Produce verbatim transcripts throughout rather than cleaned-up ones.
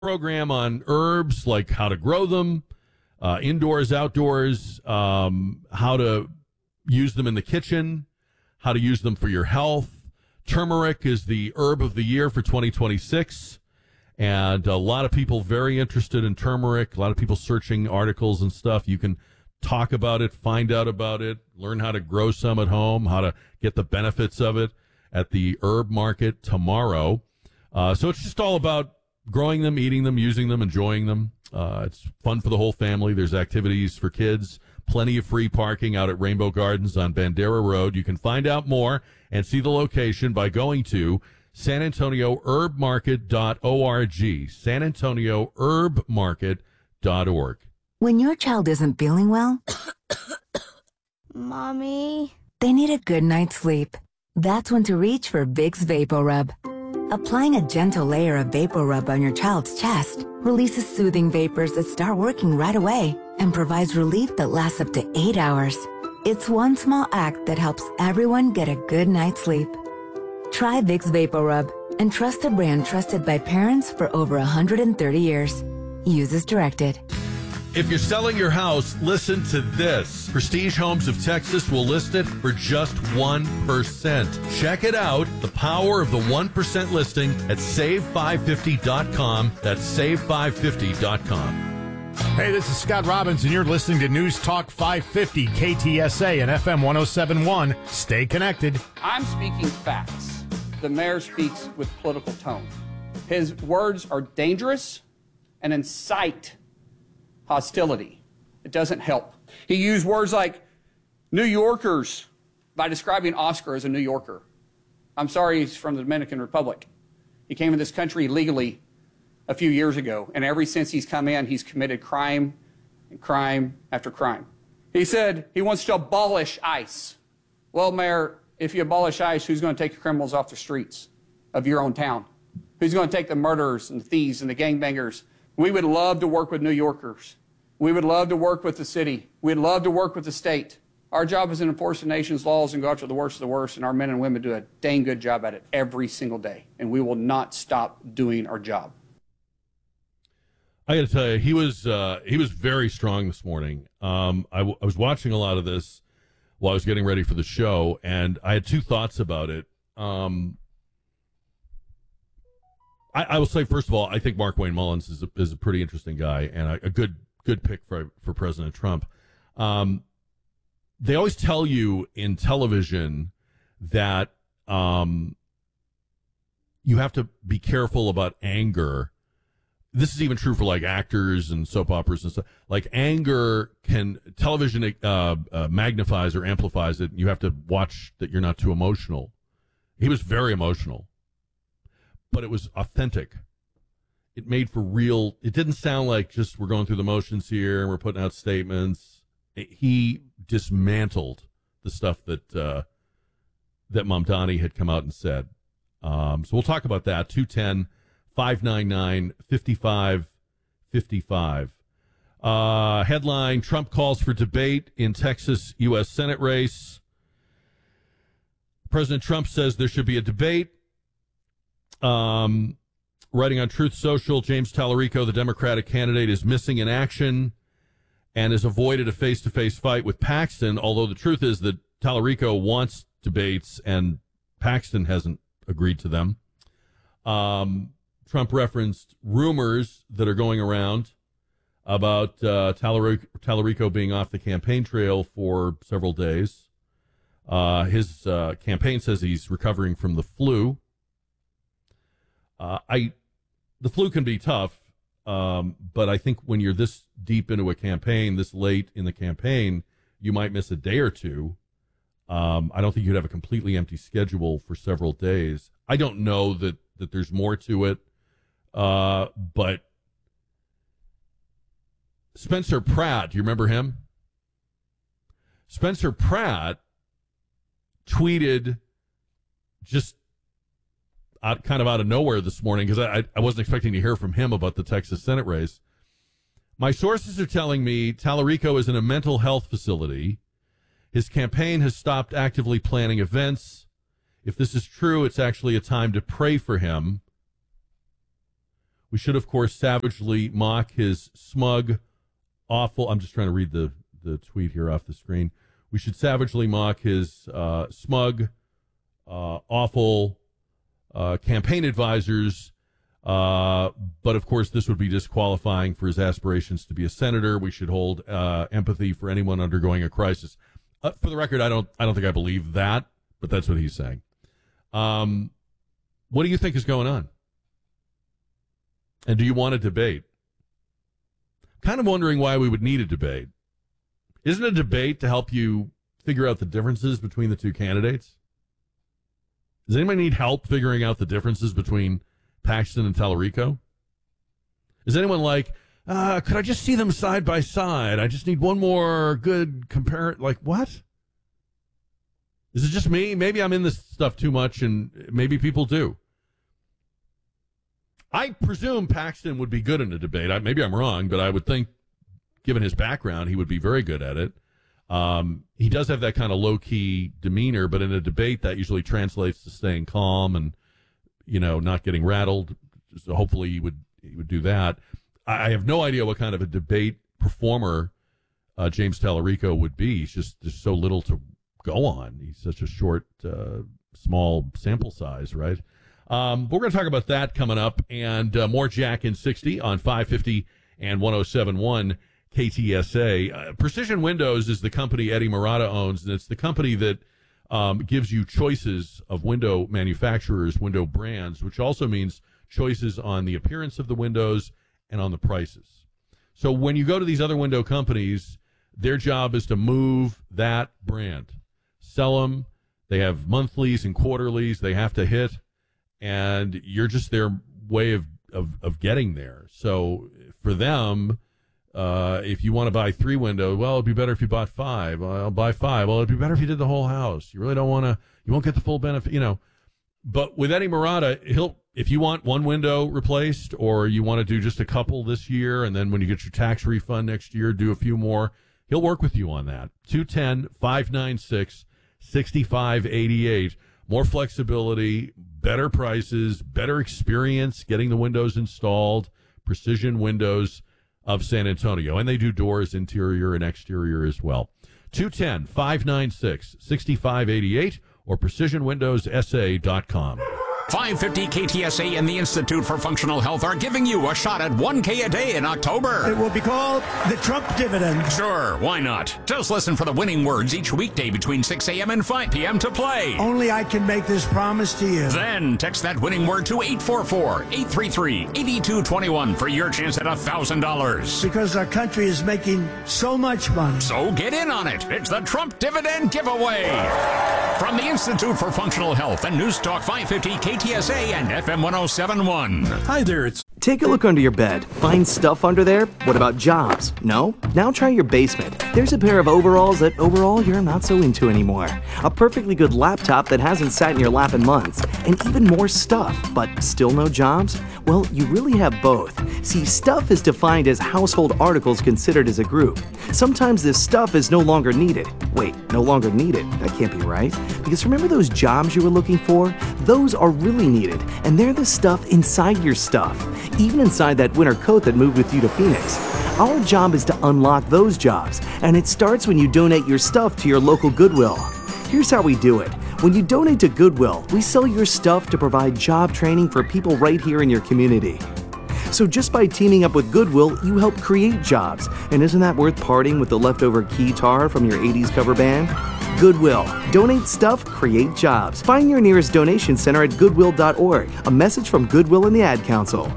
program on herbs, like how to grow them, uh, indoors, outdoors, um, how to use them in the kitchen, how to use them for your health. Turmeric is the herb of the year for twenty twenty-six. And a lot of people very interested in turmeric, a lot of people searching articles and stuff. You can talk about it, find out about it, learn how to grow some at home, how to get the benefits of it at the herb market tomorrow. Uh, so it's just all about growing them, eating them, using them, enjoying them. Uh, it's fun for the whole family. There's activities for kids, plenty of free parking out at Rainbow Gardens on Bandera Road. You can find out more and see the location by going to san antonio herb market dot org, san antonio herb market dot org. When your child isn't feeling well, Mommy, they need a good night's sleep. That's when to reach for Vicks VapoRub. Applying a gentle layer of VapoRub on your child's chest releases soothing vapors that start working right away and provides relief that lasts up to eight hours. It's one small act that helps everyone get a good night's sleep. Try Vicks VapoRub and trust a brand trusted by parents for over one hundred thirty years. Use as directed. If you're selling your house, listen to this. Prestige Homes of Texas will list it for just one percent. Check it out. The power of the one percent listing at save five fifty dot com. That's save five fifty dot com. Hey, this is Scott Robbins, and you're listening to News Talk five fifty, K T S A and F M one oh seven point one. Stay connected. I'm speaking facts. The mayor speaks with political tone. His words are dangerous and incite hostility. It doesn't help. He used words like New Yorkers by describing Oscar as a New Yorker. I'm sorry, he's from the Dominican Republic. He came to this country illegally a few years ago, and ever since he's come in, he's committed crime and crime after crime. He said he wants to abolish ICE. Well, Mayor, if you abolish ICE, who's going to take the criminals off the streets of your own town? Who's going to take the murderers and the thieves and the gangbangers? We would love to work with New Yorkers. We would love to work with the city. We'd love to work with the state. Our job is to enforce the nation's laws and go after the worst of the worst, and our men and women do a dang good job at it every single day, and we will not stop doing our job. I got to tell you, he was uh, he was very strong this morning. Um, I, w- I was watching a lot of this while I was getting ready for the show, and I had two thoughts about it. Um, I, I will say, first of all, I think Mark Wayne Mullins is a, is a pretty interesting guy and a, a good good pick for for President Trump. Um, they always tell you in television that um, you have to be careful about anger. This is even true for like actors and soap operas and stuff. Like anger can television uh, uh, magnifies or amplifies it. You have to watch that you're not too emotional. He was very emotional, but it was authentic. It made for real. It didn't sound like just we're going through the motions here and we're putting out statements. It, he dismantled the stuff that uh, that Mamdani had come out and said. Um, so we'll talk about that. two ten five nine nine, five five five five. Uh, headline, Trump calls for debate in Texas U S Senate race. President Trump says there should be a debate. Um, writing on Truth Social, James Tallarico, the Democratic candidate, is missing in action and has avoided a face-to-face fight with Paxton, although the truth is that Tallarico wants debates and Paxton hasn't agreed to them. Um, Trump referenced rumors that are going around about uh, Tallarico, Tallarico being off the campaign trail for several days. Uh, his uh, campaign says he's recovering from the flu. Uh, I, the flu can be tough, um, but I think when you're this deep into a campaign, this late in the campaign, you might miss a day or two. Um, I don't think you'd have a completely empty schedule for several days. I don't know that, that there's more to it. Uh, but Spencer Pratt, do you remember him? Spencer Pratt tweeted just out, kind of out of nowhere this morning because I, I wasn't expecting to hear from him about the Texas Senate race. My sources are telling me Tallarico is in a mental health facility. His campaign has stopped actively planning events. If this is true, it's actually a time to pray for him. We should, of course, savagely mock his smug, awful. I'm just trying to read the, the tweet here off the screen. We should savagely mock his uh, smug, uh, awful uh, campaign advisors. Uh, but, of course, this would be disqualifying for his aspirations to be a senator. We should hold uh, empathy for anyone undergoing a crisis. Uh, for the record, I don't I don't think I believe that, but that's what he's saying. Um, what do you think is going on? And do you want a debate? Kind of wondering why we would need a debate. Isn't a debate to help you figure out the differences between the two candidates? Does anybody need help figuring out the differences between Paxton and Tallarico? Is anyone like, uh, could I just see them side by side? I just need one more good compare. Like, what? Is it just me? Maybe I'm in this stuff too much, and maybe people do. I presume Paxton would be good in a debate. I, maybe I'm wrong, but I would think, given his background, he would be very good at it. Um, he does have that kind of low-key demeanor, but in a debate, that usually translates to staying calm and, you know, not getting rattled. So hopefully he would he would do that. I have no idea what kind of a debate performer uh, James Tallarico would be. He's just there's so little to go on. He's such a short, uh, small sample size, right? Um, but we're going to talk about that coming up, and uh, more Jack in sixty on five fifty and one oh seven point one K T S A. Uh, Precision Windows is the company Eddie Murata owns, and it's the company that um, gives you choices of window manufacturers, window brands, which also means choices on the appearance of the windows and on the prices. So when you go to these other window companies, their job is to move that brand, sell them. They have monthlies and quarterlies they have to hit, and you're just their way of, of, of getting there. So for them, uh, if you want to buy three windows, well, it'd be better if you bought five. Well, I'll buy five. Well, it'd be better if you did the whole house. You really don't want to, you won't get the full benefit, you know. But with Eddie Murata, he'll, if you want one window replaced, or you want to do just a couple this year, and then when you get your tax refund next year, do a few more, he'll work with you on that. two one zero, five nine six, six five eight eight. More flexibility, better prices, better experience getting the windows installed. Precision Windows of San Antonio. And they do doors, interior and exterior as well. two one zero, five nine six, six five eight eight or precision windows s a dot com. five fifty K T S A and the Institute for Functional Health are giving you a shot at one K a day in October. It will be called the Trump dividend. Sure, why not? Just listen for the winning words each weekday between six a.m. and five p.m. to play. Only I can make this promise to you. Then text that winning word to eight four four, eight three three, eight two two one for your chance at one thousand dollars. Because our country is making so much money. So get in on it. It's the Trump dividend giveaway. From the Institute for Functional Health and News Talk five fifty K T S A and F M one oh seven point one. Hi there, it's... Take a look under your bed. Find stuff under there? What about jobs? No? Now try your basement. There's a pair of overalls that overall you're not so into anymore. A perfectly good laptop that hasn't sat in your lap in months. And even more stuff, but still no jobs? Well, you really have both. See, stuff is defined as household articles considered as a group. Sometimes this stuff is no longer needed. Wait, no longer needed? That can't be right. Because remember those jobs you were looking for? Those are really needed, and they're the stuff inside your stuff. Even inside that winter coat that moved with you to Phoenix. Our job is to unlock those jobs, and it starts when you donate your stuff to your local Goodwill. Here's how we do it. When you donate to Goodwill, we sell your stuff to provide job training for people right here in your community. So just by teaming up with Goodwill, you help create jobs. And isn't that worth parting with the leftover keytar from your eighties cover band? Goodwill. Donate stuff, create jobs. Find your nearest donation center at goodwill dot org. A message from Goodwill and the Ad Council.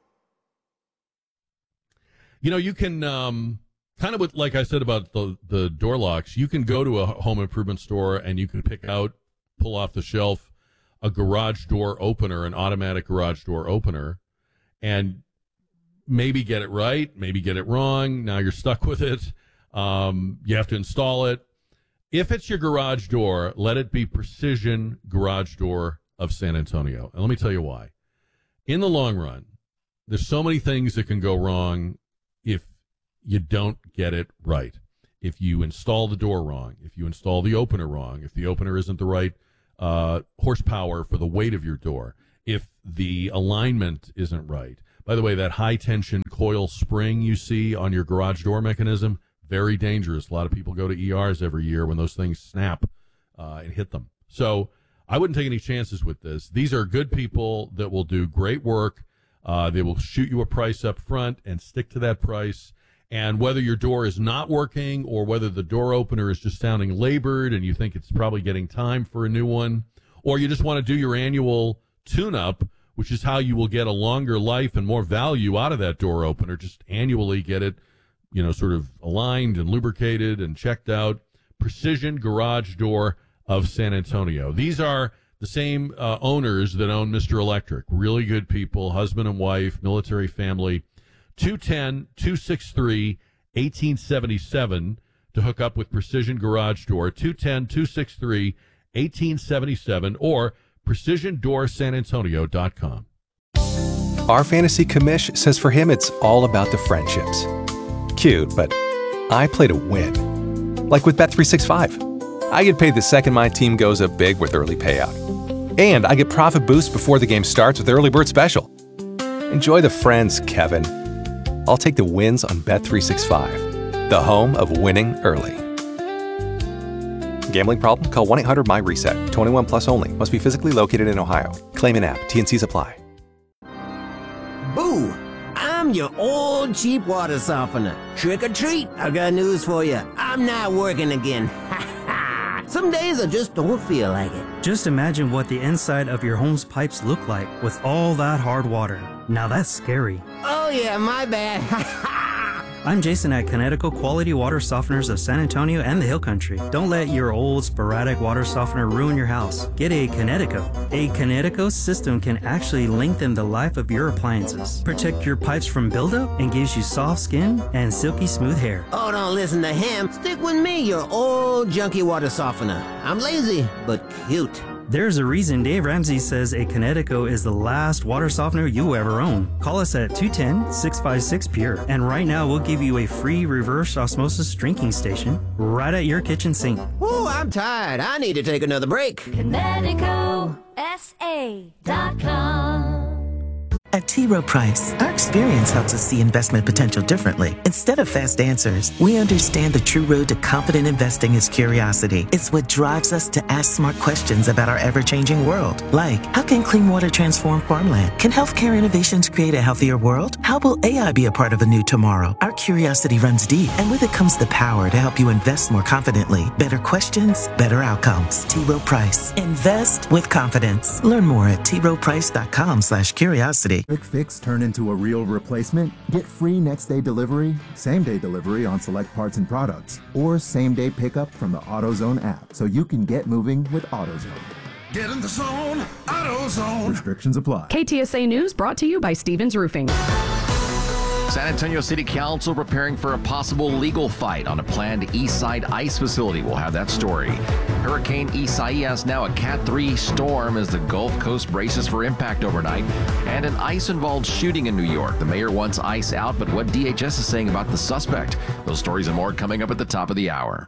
You know, you can, um, kind of with, like I said about the, the door locks, you can go to a home improvement store and you can pick out, pull off the shelf, a garage door opener, an automatic garage door opener, and maybe get it right, maybe get it wrong. Now you're stuck with it. Um, you have to install it. If it's your garage door, let it be Precision Garage Door of San Antonio. And let me tell you why. In the long run, there's so many things that can go wrong if you don't get it right. If you install the door wrong, if you install the opener wrong, if the opener isn't the right uh, horsepower for the weight of your door, if the alignment isn't right. By the way, that high-tension coil spring you see on your garage door mechanism, very dangerous. A lot of people go to E Rs every year when those things snap uh, and hit them. So I wouldn't take any chances with this. These are good people that will do great work. Uh, they will shoot you a price up front and stick to that price. And whether your door is not working or whether the door opener is just sounding labored and you think it's probably getting time for a new one, or you just want to do your annual tune-up, which is how you will get a longer life and more value out of that door opener, just annually get it, you know, sort of aligned and lubricated and checked out. Precision Garage Door of San Antonio. These are the same uh, owners that own Mister Electric. Really good people, husband and wife, military family. two one zero, two six three, one eight seven seven to hook up with Precision Garage Door. two one zero, two six three, one eight seven seven or precision door san antonio dot com. Our fantasy commish says for him it's all about the friendships. Cute, but I play to win. Like with Bet three sixty-five. I get paid the second my team goes up big with early payout. And I get profit boosts before the game starts with Early Bird Special. Enjoy the friends, Kevin. I'll take the wins on Bet three sixty-five, the home of winning early. Gambling problem? Call one eight hundred my reset. twenty-one plus only. Must be physically located in Ohio. Claim in app. T N Cs apply. Boo! I'm your old cheap water softener. Trick or treat, I got news for you. I'm not working again. Some days I just don't feel like it. Just imagine what the inside of your home's pipes look like with all that hard water. Now that's scary. Oh yeah, my bad. I'm Jason at Connecticut Quality Water Softeners of San Antonio and the Hill Country. Don't let your old sporadic water softener ruin your house. Get a Connecticut. A Connecticut system can actually lengthen the life of your appliances, protect your pipes from buildup, and gives you soft skin and silky smooth hair. Oh, don't listen to him. Stick with me, your old junky water softener. I'm lazy, but cute. There's a reason Dave Ramsey says a Connecticut is the last water softener you ever own. Call us at two one zero, six five six, P U R E. And right now we'll give you a free reverse osmosis drinking station right at your kitchen sink. Ooh, I'm tired. I need to take another break. Connecticut S A dot com. At T. Rowe Price, our experience helps us see investment potential differently. Instead of fast answers, we understand the true road to confident investing is curiosity. It's what drives us to ask smart questions about our ever-changing world. Like, how can clean water transform farmland? Can healthcare innovations create a healthier world? How will A I be a part of a new tomorrow? Our curiosity runs deep, and with it comes the power to help you invest more confidently. Better questions, better outcomes. T. Rowe Price. Invest with confidence. Learn more at t rowe price dot com slash curiosity. Quick fix turn into a real replacement? Get free next day delivery, same day delivery on select parts and products, or same day pickup from the AutoZone app so you can get moving with AutoZone. Get in the zone, AutoZone. Restrictions apply. K T S A News brought to you by Stevens Roofing. San Antonio City Council preparing for a possible legal fight on a planned Eastside ice facility. We'll have that story. Hurricane Isaias now a Cat three storm as the Gulf Coast braces for impact overnight. And an ice-involved shooting in New York. The mayor wants ice out, but what D H S is saying about the suspect. Those stories and more coming up at the top of the hour.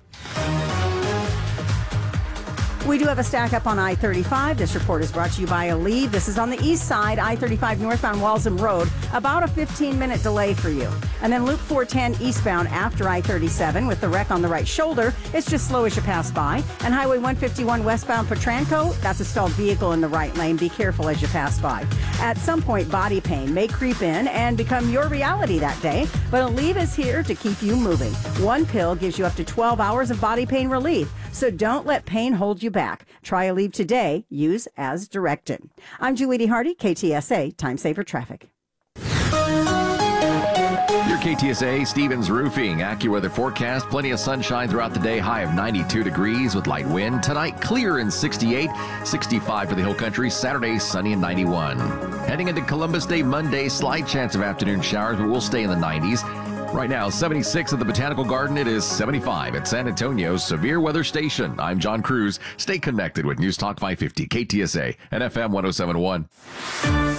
We do have a stack up on I thirty-five. This report is brought to you by Aleve. This is on the east side, I thirty-five northbound Walsham Road. About a fifteen-minute delay for you. And then Loop four ten eastbound after I thirty-seven with the wreck on the right shoulder. It's just slow as you pass by. And Highway one fifty-one westbound Petranco, that's a stalled vehicle in the right lane. Be careful as you pass by. At some point, body pain may creep in and become your reality that day. But Aleve is here to keep you moving. One pill gives you up to twelve hours of body pain relief. So don't let pain hold you back. Try Aleve today. Use as directed. I'm Julie Hardy, K T S A Time Saver Traffic. Your K T S A Stevens Roofing AccuWeather forecast. Plenty of sunshine throughout the day. High of ninety-two degrees with light wind. Tonight, clear and sixty-eight. sixty-five for the Hill Country. Saturday, sunny and ninety-one. Heading into Columbus Day Monday, slight chance of afternoon showers, but we'll stay in the nineties. Right now, seventy-six at the Botanical Garden. It is seventy-five at San Antonio's Severe Weather Station. I'm John Cruz. Stay connected with News Talk five fifty, K T S A, and F M one oh seven point one.